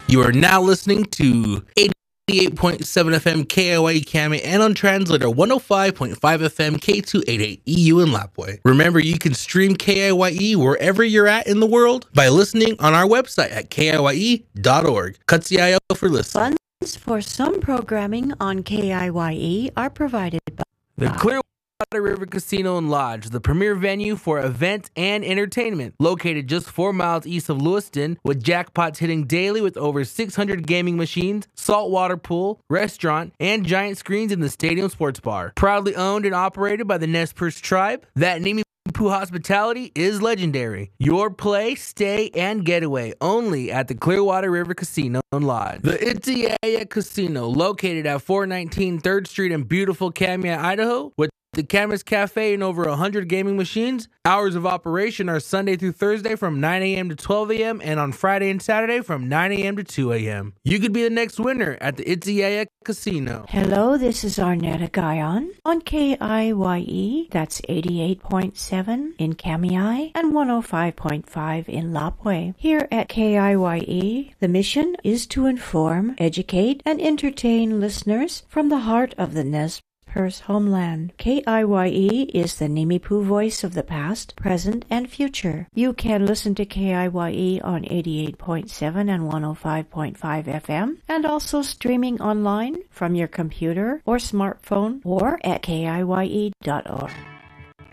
You are now listening to 88.7 FM KIYE Kami and on translator 105.5 FM K288 EU in Lapwai. Remember, you can stream KIYE wherever you're at in the world by listening on our website at kiye.org. Katsiayo for listening. Funds for some programming on KIYE are provided by The Clearwater River Casino and Lodge, the premier venue for events and entertainment. Located just 4 miles east of Lewiston, with jackpots hitting daily with over 600 gaming machines, saltwater pool, restaurant, and giant screens in the stadium sports bar. Proudly owned and operated by the Nez Perce tribe, that Nimi Poo hospitality is legendary. Your play, stay, and getaway only at the Clearwater River Casino and Lodge. The Itiyaya Casino, located at 419 3rd Street in beautiful Kamiah, Idaho, with the Camas Cafe and over 100 gaming machines. Hours of operation are Sunday through Thursday from 9 a.m. to 12 a.m. and on Friday and Saturday from 9 a.m. to 2 a.m. You could be the next winner at the Itiyaya Casino. Hello, this is Arnetta Guyon on KIYE. That's 88.7 in Kamiah and 105.5 in Lapwai. Here at KIYE, the mission is to inform, educate, and entertain listeners from the heart of the Nez Perce homeland. KIYE is the Nimipu voice of the past, present, and future. You can listen to KIYE on 88.7 and 105.5 FM, and also streaming online from your computer or smartphone or at kiye.org.